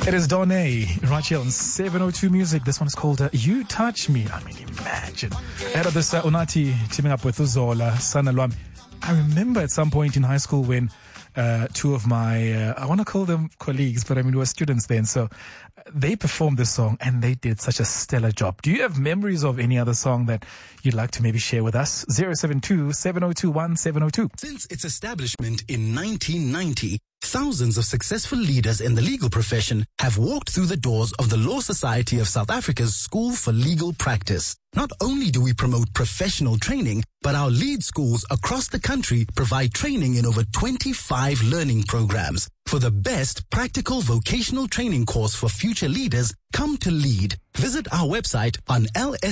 It is Donne right here on 702 Music. This one is called You Touch Me. I mean, imagine. Ahead of this, Unati teaming up with Uzola, Sana Lwam. I remember at some point in high school when two of my, I want to call them colleagues, but I mean, we were students then. So they performed this song and they did such a stellar job. Do you have memories of any other song that you'd like to maybe share with us? 072-7021-702. Since its establishment in 1990, thousands of successful leaders in the legal profession have walked through the doors of the Law Society of South Africa's School for Legal Practice. Not only do we promote professional training, but our lead schools across the country provide training in over 25 learning programs. For the best practical vocational training course for future leaders, come to LEAD. Visit our website on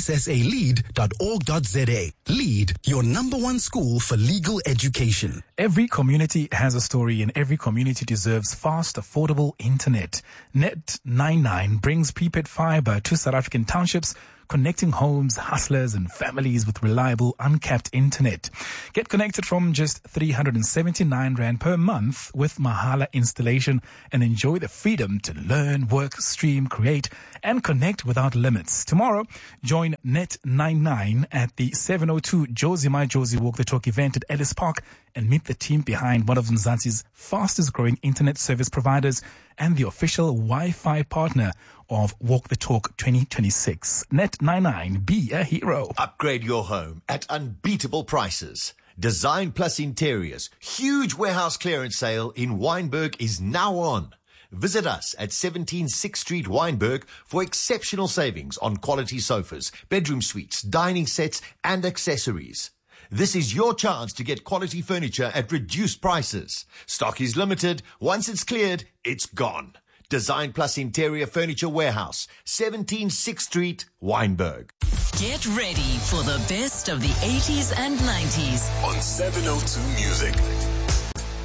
lssalead.org.za. LEAD, your #1 school for legal education. Every community has a story and every community deserves fast, affordable internet. Net99 brings prepaid fiber to South African townships, connecting homes, hustlers, and families with reliable, uncapped internet. Get connected from just 379 Rand per month with Mahala installation and enjoy the freedom to learn, work, stream, create, and connect without limits. Tomorrow, join Net99 at the 702 Josie My Josie Walk the Talk event at Ellis Park and meet the team behind one of Mzansi's fastest growing internet service providers and the official Wi-Fi partner of Walk the Talk 2026. Net99, be a hero. Upgrade your home at unbeatable prices. Design Plus Interiors, huge warehouse clearance sale in Wynberg is now on. Visit us at 17 6th Street, Wynberg for exceptional savings on quality sofas, bedroom suites, dining sets, and accessories. This is your chance to get quality furniture at reduced prices. Stock is limited. Once it's cleared, it's gone. Design Plus Interior Furniture Warehouse, 17 6th Street, Wynberg. Get ready for the best of the 80s and 90s on 702 Music.